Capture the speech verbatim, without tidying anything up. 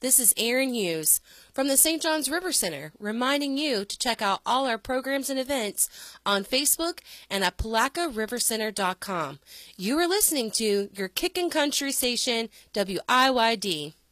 This is Erin Hughes from the Saint Johns River Center, reminding you to check out all our programs and events on Facebook and at palaca river center dot com. You are listening to your Kickin' Country station, W I Y D.